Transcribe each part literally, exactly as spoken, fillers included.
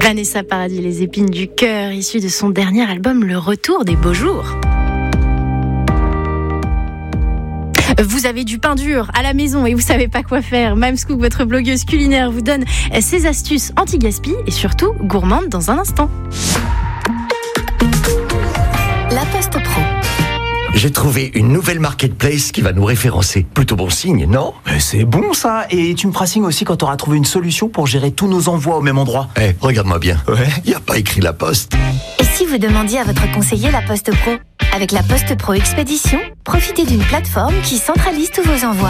Vanessa Paradis, Les épines du cœur, issu de son dernier album Le Retour des beaux jours. Vous avez du pain dur à la maison et vous savez pas quoi faire. Mamscook, votre blogueuse culinaire, vous donne ses astuces anti-gaspi et surtout gourmandes dans un instant. La Poste Pro. J'ai trouvé une nouvelle marketplace qui va nous référencer. Plutôt bon signe, non ? Mais c'est bon ça. Et tu me feras signe aussi quand tu auras trouvé une solution pour gérer tous nos envois au même endroit. Eh, hey, regarde-moi bien. Ouais. Y a pas écrit La Poste. Et si vous demandiez à votre conseiller La Poste Pro ? Avec La Poste Pro Expédition, profitez d'une plateforme qui centralise tous vos envois.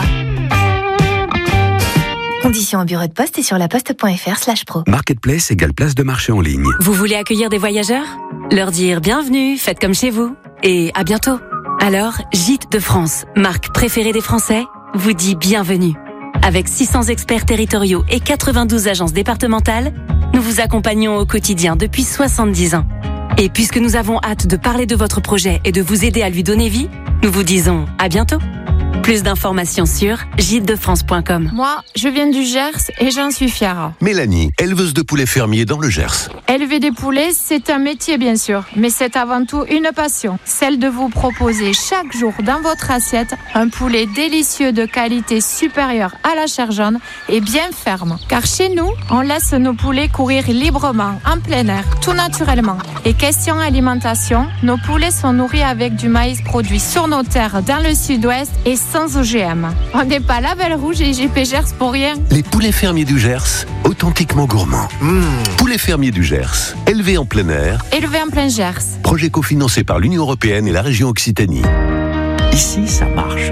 Conditions au bureau de poste et sur laposte.fr slash pro. Marketplace égale place de marché en ligne. Vous voulez accueillir des voyageurs ? Leur dire bienvenue, faites comme chez vous. Et à bientôt. Alors, Gîtes de France, marque préférée des Français, vous dit bienvenue. Avec six cents experts territoriaux et quatre-vingt-douze agences départementales, nous vous accompagnons au quotidien depuis soixante-dix ans. Et puisque nous avons hâte de parler de votre projet et de vous aider à lui donner vie, nous vous disons à bientôt. Plus d'informations sur gîte de france point com. Moi, je viens du Gers et j'en suis fière. Mélanie, éleveuse de poulets fermiers dans le Gers. Élever des poulets, c'est un métier bien sûr, mais c'est avant tout une passion. Celle de vous proposer chaque jour dans votre assiette un poulet délicieux de qualité supérieure à la chair jaune et bien ferme. Car chez nous, on laisse nos poulets courir librement, en plein air, tout naturellement. Et question alimentation, nos poulets sont nourris avec du maïs produit sur nos terres dans le sud-ouest et sans O G M. On n'est pas label rouge et J P Gers pour rien. Les poulets fermiers du Gers, authentiquement gourmands. Mmh. Poulets fermiers du Gers, élevés en plein air. Élevés en plein Gers. Projet cofinancé par l'Union européenne et la région Occitanie. Ici, ça marche.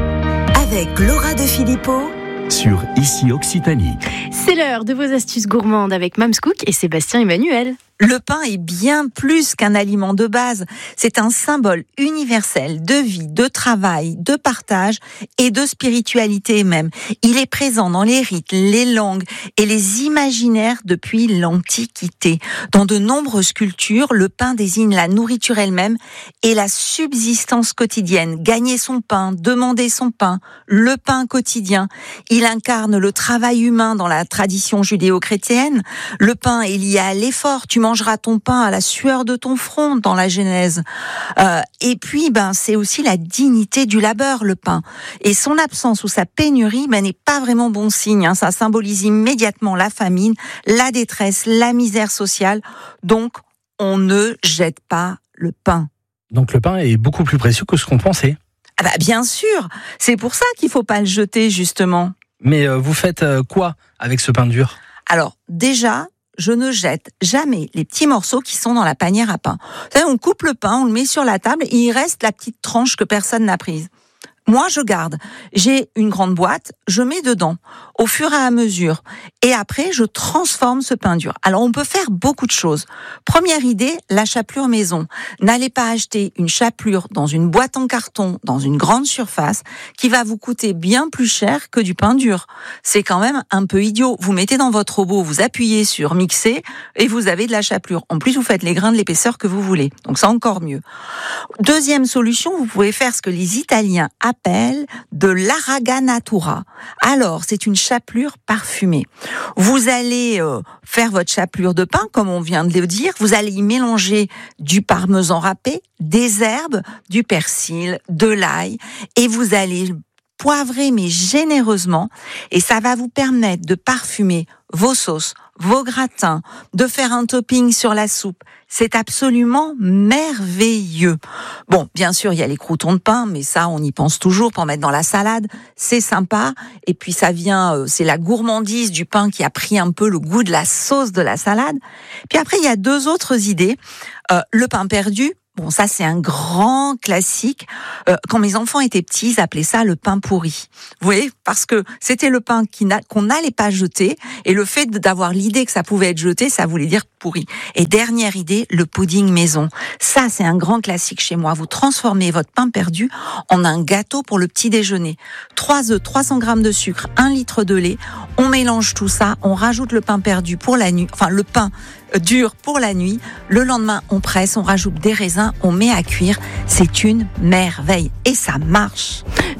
Avec Laura de Philippot. Sur Ici Occitanie. C'est l'heure de vos astuces gourmandes avec Mamscook et Sébastien Emmanuel. Le pain est bien plus qu'un aliment de base. C'est un symbole universel de vie, de travail, de partage et de spiritualité même. Il est présent dans les rites, les langues et les imaginaires depuis l'Antiquité. Dans de nombreuses cultures, le pain désigne la nourriture elle-même et la subsistance quotidienne. Gagner son pain, demander son pain, le pain quotidien. Il incarne le travail humain dans la tradition judéo-chrétienne. Le pain est lié à l'effort. Tu mangeras ton pain à la sueur de ton front dans la Genèse. Euh, et puis, ben, c'est aussi la dignité du labeur, le pain. Et son absence ou sa pénurie, ben, n'est pas vraiment bon signe. Hein. Ça symbolise immédiatement la famine, la détresse, la misère sociale. Donc, on ne jette pas le pain. Donc, le pain est beaucoup plus précieux que ce qu'on pensait. Ah bah, bien sûr. C'est pour ça qu'il faut pas le jeter, justement. Mais euh, vous faites euh, quoi avec ce pain dur ? Alors, déjà, je ne jette jamais les petits morceaux qui sont dans la panière à pain. Vous savez, on coupe le pain, on le met sur la table et il reste la petite tranche que personne n'a prise. Moi, je garde. J'ai une grande boîte, je mets dedans au fur et à mesure. Et après, je transforme ce pain dur. Alors, on peut faire beaucoup de choses. Première idée, la chapelure maison. N'allez pas acheter une chapelure dans une boîte en carton, dans une grande surface, qui va vous coûter bien plus cher que du pain dur. C'est quand même un peu idiot. Vous mettez dans votre robot, vous appuyez sur mixer et vous avez de la chapelure. En plus, vous faites les grains de l'épaisseur que vous voulez. Donc, c'est encore mieux. Deuxième solution, vous pouvez faire ce que les Italiens appelle de l'arraganatura. Alors, c'est une chapelure parfumée. Vous allez euh, faire votre chapelure de pain, comme on vient de le dire. Vous allez y mélanger du parmesan râpé, des herbes, du persil, de l'ail, et vous allez poivrer, mais généreusement, et ça va vous permettre de parfumer vos sauces, vos gratins, de faire un topping sur la soupe. C'est absolument merveilleux. Bon, bien sûr, il y a les croûtons de pain, mais ça, on y pense toujours pour mettre dans la salade. C'est sympa. Et puis, ça vient, euh, c'est la gourmandise du pain qui a pris un peu le goût de la sauce de la salade. Puis après, il y a deux autres idées. Euh, le pain perdu. Bon, ça, c'est un grand classique. Euh, quand mes enfants étaient petits, ils appelaient ça le pain pourri. Vous voyez, parce que c'était le pain qui n'a, qu'on n'allait pas jeter, et le fait d'avoir l'idée que ça pouvait être jeté, ça voulait dire pourri. Et dernière idée, le pudding maison. Ça, c'est un grand classique chez moi. Vous transformez votre pain perdu en un gâteau pour le petit déjeuner. Trois œufs, trois cents grammes de sucre, un litre de lait. On mélange tout ça, on rajoute le pain perdu pour la nuit, enfin le pain dur pour la nuit. Le lendemain, on presse, on rajoute des raisins, on met à cuire. C'est une merveille et ça marche.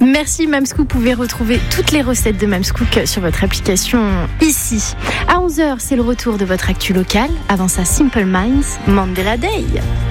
Merci Mamscook, vous pouvez retrouver toutes les recettes de Mamscook sur votre application ici. À onze heures, c'est le retour de votre actu local. Avant ça, Simple Minds, Mandela Day.